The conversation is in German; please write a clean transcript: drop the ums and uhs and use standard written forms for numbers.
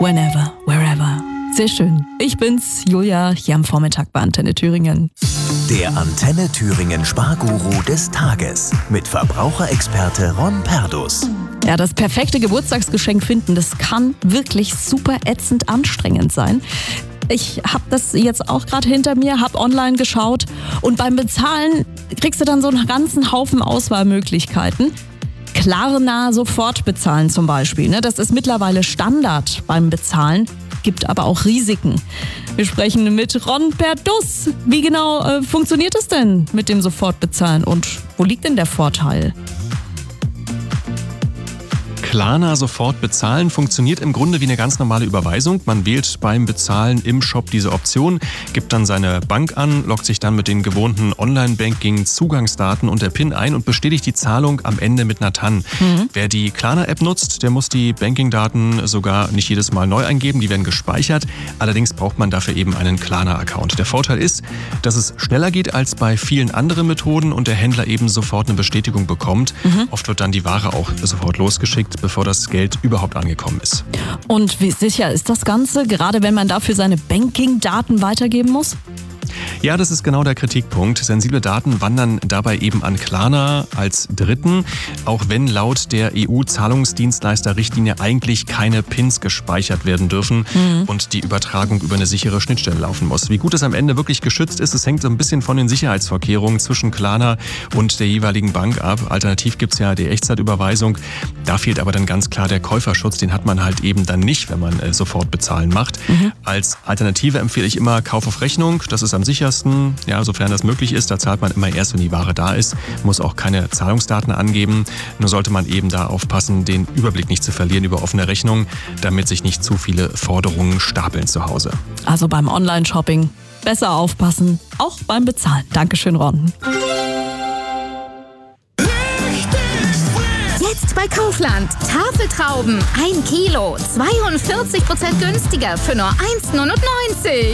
whenever, wherever. Sehr schön. Ich bin's, Julia, hier am Vormittag bei Antenne Thüringen. Der Antenne Thüringen Sparguru des Tages mit Verbraucherexperte Ron Perdus. Ja, das perfekte Geburtstagsgeschenk finden, das kann wirklich super ätzend anstrengend sein. Ich habe das jetzt auch gerade hinter mir, habe online geschaut und beim Bezahlen kriegst du dann so einen ganzen Haufen Auswahlmöglichkeiten. Klarna sofort bezahlen zum Beispiel, ne? Das ist mittlerweile Standard beim Bezahlen, gibt aber auch Risiken. Wir sprechen mit Ron Perdus. Wie genau funktioniert es denn mit dem Sofortbezahlen und wo liegt denn der Vorteil? Klarna sofort bezahlen funktioniert im Grunde wie eine ganz normale Überweisung. Man wählt beim Bezahlen im Shop diese Option, gibt dann seine Bank an, loggt sich dann mit den gewohnten Online-Banking-Zugangsdaten und der PIN ein und bestätigt die Zahlung am Ende mit einer TAN. Wer die Klarna-App nutzt, der muss die Banking-Daten sogar nicht jedes Mal neu eingeben, die werden gespeichert. Allerdings braucht man dafür eben einen Klarna-Account. Der Vorteil ist, dass es schneller geht als bei vielen anderen Methoden und der Händler eben sofort eine Bestätigung bekommt. Oft wird dann die Ware auch sofort losgeschickt, bevor das Geld überhaupt angekommen ist. Und wie sicher ist das Ganze, gerade wenn man dafür seine Banking-Daten weitergeben muss? Ja, das ist genau der Kritikpunkt. Sensible Daten wandern dabei eben an Klarna als Dritten, auch wenn laut der EU-Zahlungsdienstleister-Richtlinie eigentlich keine PINs gespeichert werden dürfen und die Übertragung über eine sichere Schnittstelle laufen muss. Wie gut es am Ende wirklich geschützt ist, es hängt so ein bisschen von den Sicherheitsvorkehrungen zwischen Klarna und der jeweiligen Bank ab. Alternativ gibt es ja die Echtzeitüberweisung. Da fehlt aber dann ganz klar der Käuferschutz. Den hat man halt eben dann nicht, wenn man sofort bezahlen macht. Als Alternative empfehle ich immer Kauf auf Rechnung. Das ist am sichersten, ja, sofern das möglich ist. Da zahlt man immer erst, wenn die Ware da ist, muss auch keine Zahlungsdaten angeben. Nur sollte man eben da aufpassen, den Überblick nicht zu verlieren über offene Rechnungen, damit sich nicht zu viele Forderungen stapeln zu Hause. Also beim Online-Shopping besser aufpassen, auch beim Bezahlen. Dankeschön, Ron. Jetzt bei Kaufland. Tafeltrauben 1 Kilo, 42% günstiger für nur 1,99 €.